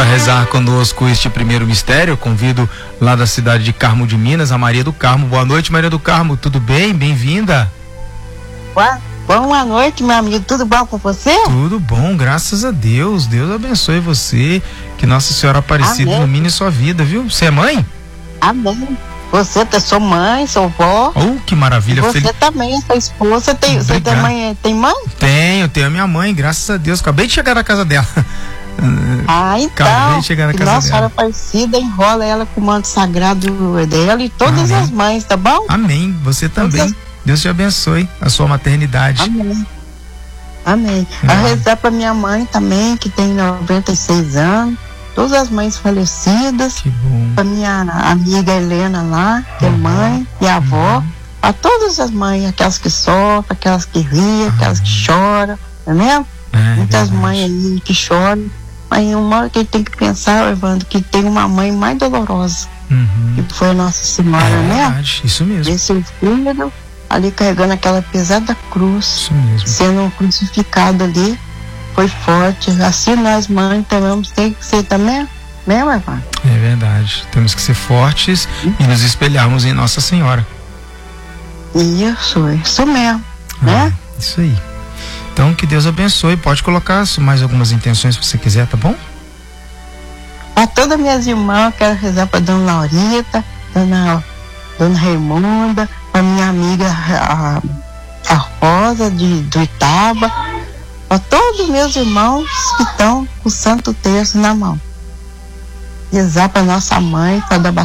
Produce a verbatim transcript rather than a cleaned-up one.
para rezar conosco este primeiro mistério, eu convido lá da cidade de Carmo de Minas, a Maria do Carmo. Boa noite, Maria do Carmo, tudo bem? Bem-vinda. Boa noite, meu amigo, tudo bom com você? Tudo bom, graças a Deus. Deus abençoe você, que Nossa Senhora Aparecida Amém. ilumine sua vida, viu? Você é mãe? Amém. Você, eu sou mãe, sou vó. Oh, que maravilha. Você Fel... também, sua esposa, tem, você tem mãe, tem mãe? Tenho, tenho a minha mãe, graças a Deus. Acabei de chegar na casa dela. Ah, então, Acabei de chegar na casa Nossa Senhora dela. Aparecida enrola ela com o manto sagrado dela e todas Amém. as mães, tá bom? Amém, você também. Todas... Deus te abençoe a sua maternidade. Amém. Amém. Ah. A rezar pra minha mãe também, que tem noventa e seis anos. Todas as mães falecidas. Que bom. Pra minha amiga Helena lá, que Uhum. é mãe e avó. Uhum. A todas as mães, aquelas que sofrem, aquelas que riem, aquelas que choram, não é mesmo? É, Muitas verdade. mães aí que choram. Mas uma hora que a gente tem que pensar, Evandro, que tem uma mãe mais dolorosa, Uhum. que foi a Nossa Senhora, É né? verdade, isso mesmo. Esse filho ali carregando aquela pesada cruz, Isso mesmo. sendo crucificado ali, foi forte. Assim nós mães também tem que ser também, mesmo, Evandro? É verdade. Temos que ser fortes e nos espelharmos em Nossa Senhora. Isso, isso mesmo, Ah, né? isso aí. Então, que Deus abençoe. Pode colocar mais algumas intenções se você quiser, tá bom? Para todas minhas irmãs, quero rezar para Dona Laurita, Dona, Dona Raimunda, para minha amiga a, a Rosa de, do Itaba, para todos os meus irmãos que estão com o Santo Terço na mão. Rezar para nossa mãe, para